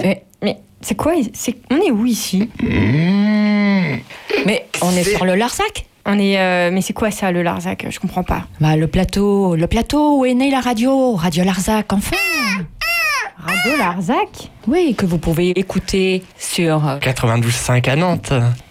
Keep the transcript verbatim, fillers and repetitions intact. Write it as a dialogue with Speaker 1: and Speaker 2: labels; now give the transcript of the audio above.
Speaker 1: Mais, mais c'est quoi c'est, on est où ici?
Speaker 2: Mmh.
Speaker 1: Mais on est
Speaker 2: C'est-
Speaker 1: sur le Larzac. On est, euh, mais c'est quoi ça, le Larzac? Je comprends pas.
Speaker 3: Bah, le plateau, le plateau où est née la radio, Radio Larzac, enfin.
Speaker 1: Radio Larzac?
Speaker 3: Oui, que vous pouvez écouter sur...
Speaker 2: quatre-vingt-douze virgule cinq à Nantes.